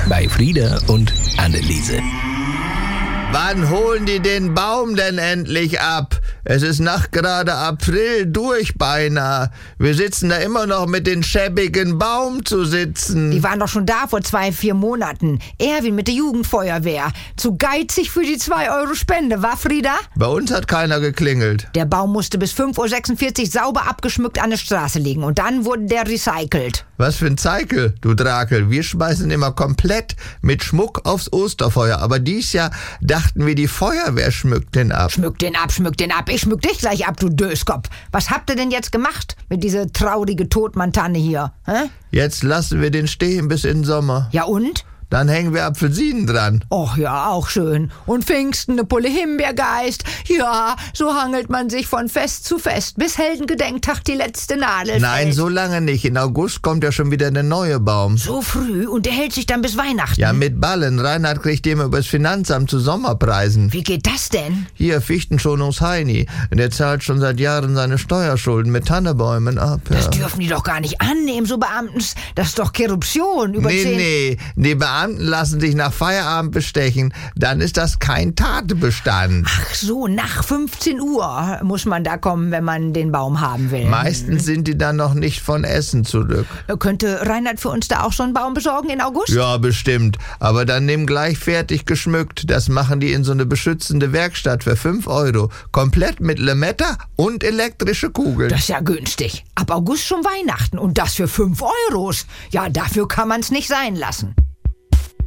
bei Frieda und Anneliese. Wann holen die den Baum denn endlich ab? Es ist nachgerade April durch beinahe. Wir sitzen da immer noch mit den schäbigen Baum zu sitzen. Die waren doch schon da vor 3-4 Monaten. Erwin mit der Jugendfeuerwehr. Zu geizig für die 2 Euro Spende, wa Frieda? Bei uns hat keiner geklingelt. Der Baum musste bis 5:46 Uhr sauber abgeschmückt an der Straße liegen. Und dann wurde der recycelt. Was für ein Zeikel, du Drakel. Wir schmeißen immer komplett mit Schmuck aufs Osterfeuer. Aber dies Jahr dachten wir, die Feuerwehr schmückt den ab. Schmück den ab, schmück den ab. Ich schmück dich gleich ab, du Döskopf. Was habt ihr denn jetzt gemacht mit dieser traurige Todmantanne hier? Hä? Jetzt lassen wir den stehen bis in den Sommer. Ja und? Dann hängen wir Apfelsinen dran. Och ja, auch schön. Und Pfingsten eine Pulle Himbeergeist. Ja, so hangelt man sich von Fest zu Fest, bis Heldengedenktag die letzte Nadel Nein, fällt. so lange nicht. In August kommt ja schon wieder der neue Baum. So früh und der hält sich dann bis Weihnachten? Ja, mit Ballen. Reinhard kriegt immer übers Finanzamt zu Sommerpreisen. Wie geht das denn? Hier, Fichtenschonungsheini. Der zahlt schon seit Jahren seine Steuerschulden mit Tannebäumen ab. Ja. Das dürfen die doch gar nicht annehmen, so Beamtens. Das ist doch Korruption. Über 10... Nee, die Beamten lassen sich nach Feierabend bestechen. Dann ist das kein Tatbestand. Ach so, nach 15 Uhr muss man da kommen, wenn man den Baum haben will. Meistens sind die dann noch nicht von Essen zurück. Könnte Reinhard für uns da auch schon einen Baum besorgen in August? Ja, bestimmt. Aber dann nimm gleich fertig geschmückt. Das machen die in so eine beschützende Werkstatt für 5 Euro. Komplett mit Lametta und elektrische Kugeln. Das ist ja günstig. Ab August schon Weihnachten und das für 5 Euros. Ja, dafür kann man's nicht sein lassen.